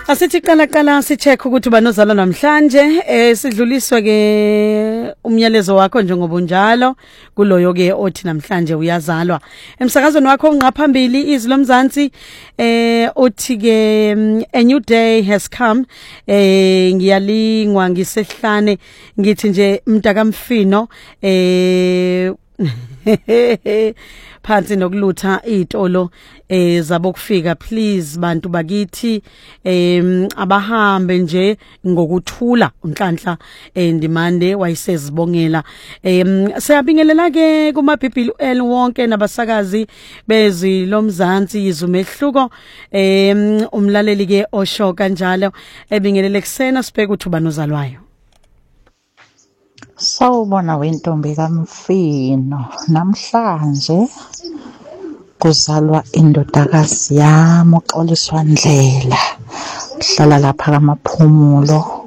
Asithi qala sicheck ukuthi banozala namhlanje sidluliswa ke umyalezo wakho njengoba unjalo kuloyo ke othi namhlanje uyazalwa emsakazweni wakho onqaphambili izwi lomzansi uthi ke a new day has come ngiyalingwa ngisehlane ngithi nje mntaka Mfino phansi nokulutha izitolo zabokufika please bantu bakithi abahambe nje ngokuthula unhlanhla ndimande wayisezibongela siyabingelela ke kuma BBL wonke nabasakazi bezwi lomzansi izumehluko umlaleli ke osho kanjalo ebingelele kusena sibheke uthuba nozalwayo. Sawubona wentombi kaMfino namhlanje kuzalwa indodakazi yami uXoliswa Ndlela uhlala lapha kamaphumulo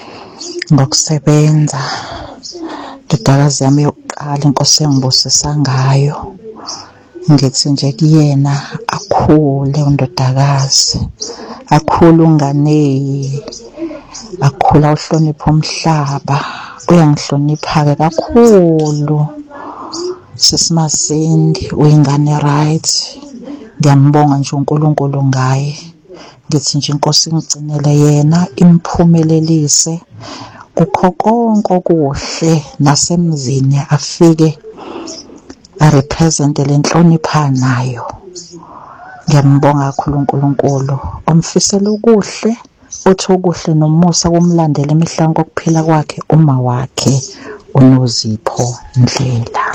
ngokusebenza indodakazi yami yokuqala inkosi engibusisa ngayo ngithi nje kuyena akhule undodakazi akhula unganeyi akhula uhlonipha umhlaba uyangihlonipha kakhulu sisimasindi uyingane right ngiyambonga nje uNkulunkulu ngaye ngithi nje inkosi ingigcinele yena imphumelelise kukho konke okuhle nasemzini afike arepresente lenhlonipha nayo ngiyambonga kakhulu uNkulunkulu omfisela ukuhle uthi okuhle nomusa kumlandela emihlangu kokuphila kwakhe uma wakhe uNozipho Ndlela.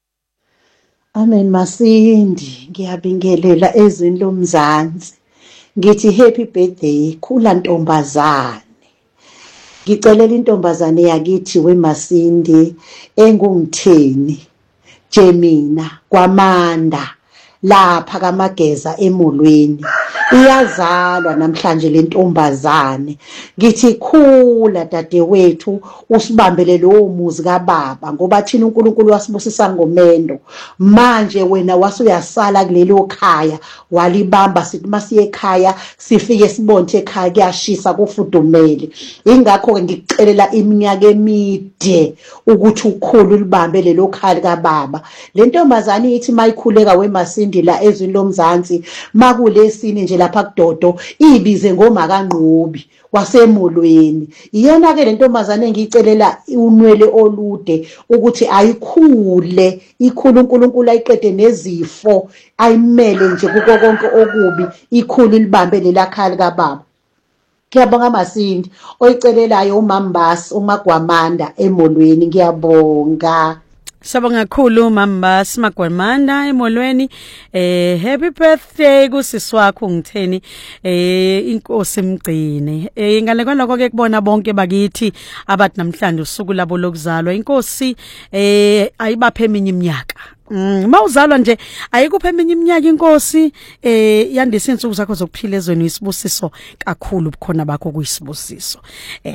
Amen Masindi ngiyabingelela ezweni lomzansi ngithi happy birthday khula ntombazane ngicelela intombazane yakithi weMasindi engumtheni Jemina kwaManda lapha kaMageza emolweni iyazalwa namhlanje lentombazane ngithi khula dadewethu usibambele lo muzi kaBaba ngoba thina uNkulunkulu wasibusisa ngomendo manje wena wasuyasala kulelo khaya walibamba sithi masiye ekhaya sifike sibonke ekhaya kuyashisa kufudumele ingakho ke ngikucelela iminyaka emide ukuthi ukhulu libambe lelo khaya likaBaba lentombazane ithi mayikhuleka weMasindi la ezweni lomzansi makulesini nje lapha kudodo ibize ngoMakanqobi wasemolweni iyona ke lentombazane engicelela unwele olude ukuthi ayikhule ikhulu uNkulunkulu ayiqede nezifo ayimele nje kuko konke okubi ikhulu libambe lelakhaya likaBaba. Ngiyabonga Masindi oyicelelayo uMambasi uMagwamanda emolweni ngiyabonga. Siyabonga kakhulu Mamba Simagwamanda emolweni happy birthday kusisi wakho ngitheni inkosi mgcine ingane kwaloko ke kubona bonke bakithi abathi namhlanje usuku labo lokuzalwa inkosi ayibaphe eminye iminyaka mawuzalwa nje ayikuphe eminye iminyaka inkosi yandisa insuku zakho zokuphila ezweni isibusiso kakhulu bukhona bakho kuyisibusiso